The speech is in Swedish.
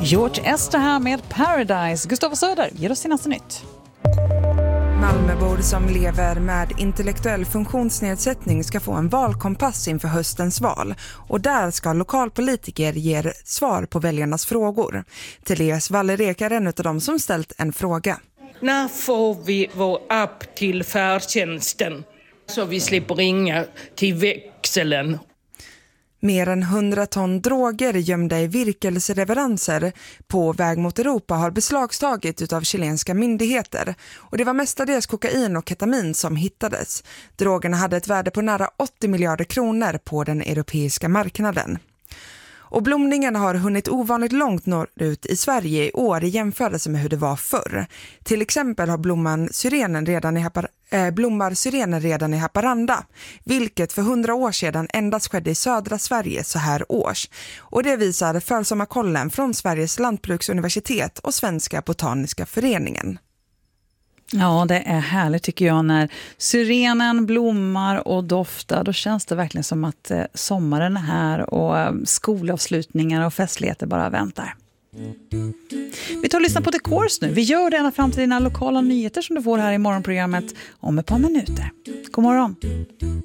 George Esther här med Paradise. Gustav Söder ger oss senaste nytt. Malmöbor som lever med intellektuell funktionsnedsättning ska få en valkompass inför höstens val. Och där ska lokalpolitiker ge svar på väljarnas frågor. Therese Wallerek är en av dem som ställt en fråga. När får vi vår app till färdtjänsten så vi slipper ringa till växeln? Mer än 100 ton droger gömda i virkelsleveranser på väg mot Europa har beslagstagit utav chilenska myndigheter. Och det var mestadels kokain och ketamin som hittades. Drogerna hade ett värde på nära 80 miljarder kronor på den europeiska marknaden. Och blomningen har hunnit ovanligt långt norrut i Sverige i år i jämförelse med hur det var förr. Till exempel har blommar syrenen redan i Haparanda, vilket för 100 år sedan endast skedde i södra Sverige så här års. Och det visar försommarkollen från Sveriges lantbruksuniversitet och Svenska botaniska föreningen. Ja, det är härligt tycker jag när syrenen blommar och doftar. Då känns det verkligen som att sommaren är här och skolavslutningar och festligheter bara väntar. Vi tar och lyssnar på The Course nu. Vi gör det ända fram till dina lokala nyheter som du får här i morgonprogrammet om ett par minuter. God morgon!